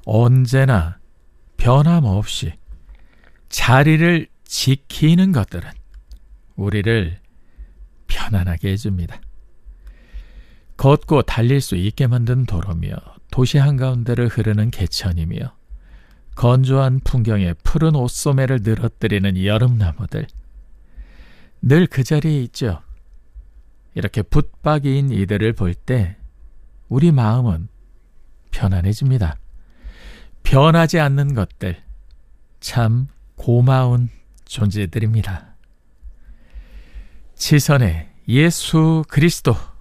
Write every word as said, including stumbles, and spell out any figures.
언제나 변함없이 자리를 지키는 것들은 우리를 편안하게 해줍니다. 걷고 달릴 수 있게 만든 도로며 도시 한가운데를 흐르는 개천이며 건조한 풍경에 푸른 옷소매를 늘어뜨리는 여름나무들, 늘 그 자리에 있죠. 이렇게 붙박이인 이들을 볼 때 우리 마음은 편안해집니다. 변하지 않는 것들, 참 고마운 존재들입니다. 지선의 예수 그리스도